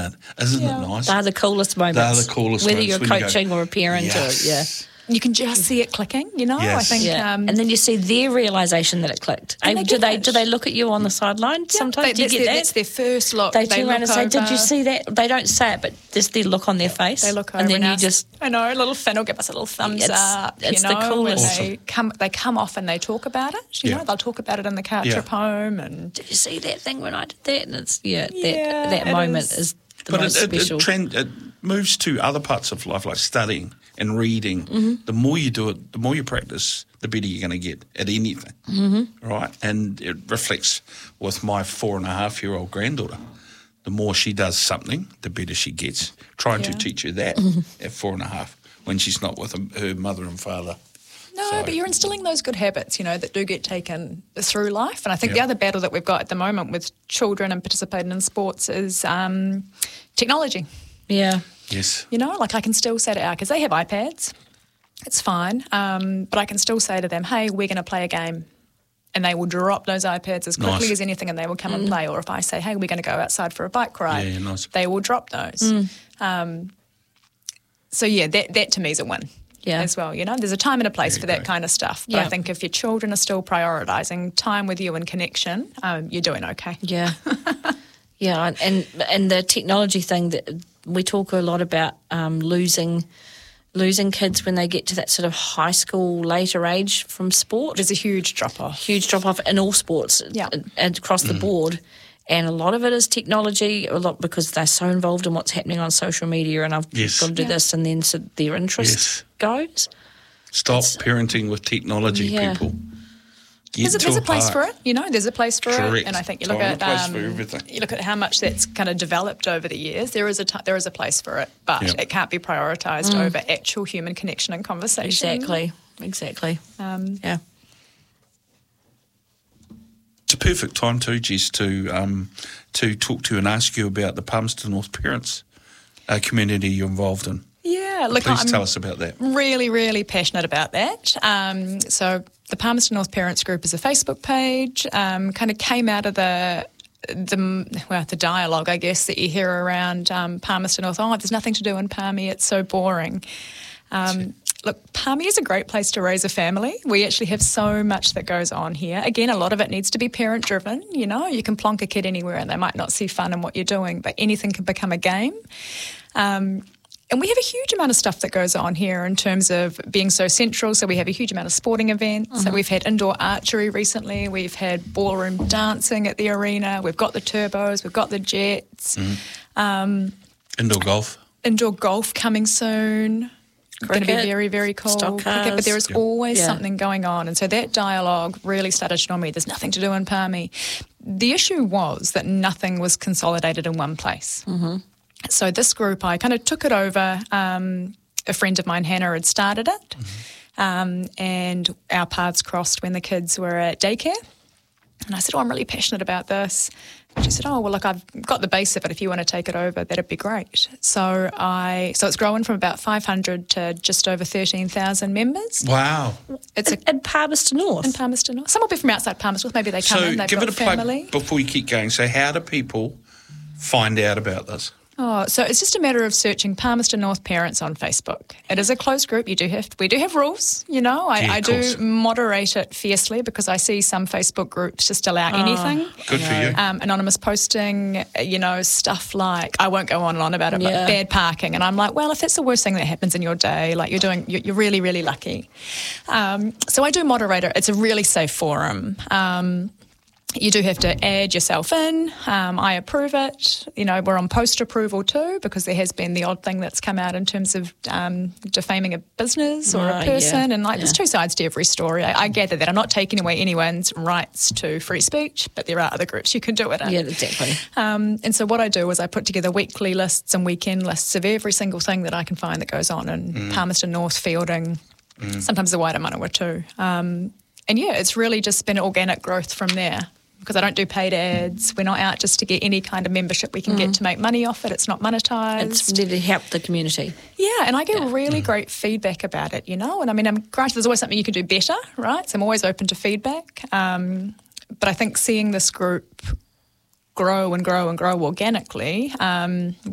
it? Isn't it nice? They're the coolest moments. They're the coolest whether moments. you're coaching or a parent. Yes. Or, You can just see it clicking, you know. Yes. I think, and then you see their realisation that it clicked. And Do they they look at you on the sideline sometimes? Do you get that? That's their first look. They turn around and say, over. "Did you see that?" They don't say it, but just their look on their face. They look over and then you ask, just, I know, a little Finn will give us a little thumbs up. It's you the know, coolest. when they come off and they talk about it. You know, they'll talk about it in the car trip home. And did you see that thing when I did that? And it's that it moment is the most special. It moves to other parts of life, like studying and reading. Mm-hmm. The more you do it, the more you practice, the better you're going to get at anything, right? And it reflects with my 4.5-year-old granddaughter. The more she does something, the better she gets. Trying to teach her that at 4.5 when she's not with her mother and father. No, but you're instilling those good habits, you know, that do get taken through life. And I think the other battle that we've got at the moment with children and participating in sports is technology. Yeah. Yes. You know, like I can still say to our kids, they have iPads, it's fine, but I can still say to them, hey, we're going to play a game. And they will drop those iPads as quickly as anything and they will come and play. Or if I say, hey, we're going to go outside for a bike ride, they will drop those. So, that to me is a win as well. You know, there's a time and a place for that kind of stuff. But I think if your children are still prioritising time with you and connection, you're doing okay. Yeah. Yeah, and the technology thing, that we talk a lot about losing kids when they get to that sort of high school, later age from sport. There's a huge drop-off. Huge drop-off in all sports and across the board. And a lot of it is technology, a lot because they're so involved in what's happening on social media and I've got to do this, and then so their interest goes. Stop parenting with technology, people. There's a place for it, you know. There's a place for it, and I think you look at place for everything. You look at how much that's kind of developed over the years. There is a place for it, but it can't be prioritised over actual human connection and conversation. Exactly. Yeah. It's a perfect time too, Jess, to talk to you and ask you about the Palmerston North Parents community you're involved in. Yeah, look, Please tell us about that. Really, really passionate about that. So the Palmerston North Parents Group is a Facebook page. Kind of came out of the dialogue, I guess, that you hear around Palmerston North. Oh, there's nothing to do in Palmy. It's so boring. Look, Palmy is a great place to raise a family. We actually have so much that goes on here. Again, a lot of it needs to be parent-driven. You know, you can plonk a kid anywhere and they might not see fun in what you're doing, but anything can become a game. And we have a huge amount of stuff that goes on here in terms of being so central. So we have a huge amount of sporting events. So we've had indoor archery recently. We've had ballroom dancing at the arena. We've got the turbos. We've got the jets. Indoor golf. Indoor golf coming soon. Going to be very, very cool. Stock cars. But there is always something going on. And so that dialogue really started to show me there's nothing to do in Palmy. The issue was that nothing was consolidated in one place. So this group, I kind of took it over. A friend of mine, Hannah, had started it. And our paths crossed when the kids were at daycare. And I said, I'm really passionate about this. She said, well, look, I've got the base of it. If you want to take it over, that'd be great. So it's grown from about 500 to just over 13,000 members. Wow. It's in Palmerston North. In Palmerston North. Some will be from outside Palmerston North. Maybe they come in, they've give got it a family. plug before you keep going. So how do people find out about this? So it's just a matter of searching Palmerston North Parents on Facebook. It is a closed group. We do have rules, you know. I do moderate it fiercely because I see some Facebook groups just allow anything. Good for you. Anonymous posting, you know, stuff like, I won't go on and on about it, but bad parking. And I'm like, well, if that's the worst thing that happens in your day, like you're really, really lucky. So I do moderate it. It's a really safe forum. You do have to add yourself in. I approve it. You know, we're on post approval too because there has been the odd thing that's come out in terms of defaming a business or a person. And there's two sides to every story. I gather that. I'm not taking away anyone's rights to free speech, but there are other groups you can do it in. Yeah, exactly. And so what I do is I put together weekly lists and weekend lists of every single thing that I can find that goes on in Palmerston North, Fielding, sometimes the wider Manawa too. And it's really just been organic growth from there. Because I don't do paid ads. We're not out just to get any kind of membership we can get to make money off it. It's not monetised. It's really to help the community. Yeah, and I get really great feedback about it, you know. And I mean, granted, there's always something you can do better, right? So I'm always open to feedback. But I think seeing this group grow and grow and grow organically,